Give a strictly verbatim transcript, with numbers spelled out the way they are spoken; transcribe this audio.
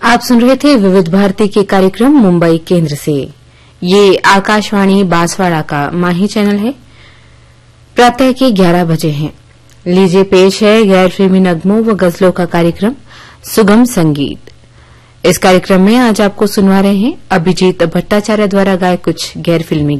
आप सुन रहे थे विविध भारती के कार्यक्रम मुंबई केंद्र से। ये आकाशवाणी बांसवाड़ा का माही चैनल है। प्रातः के ग्यारह बजे हैं। लीजिए पेश है गैर फिल्मी नगमों व गजलों का कार्यक्रम सुगम संगीत। इस कार्यक्रम में आज आपको सुनवा रहे हैं अभिजीत भट्टाचार्य द्वारा गाए कुछ गैर फिल्मी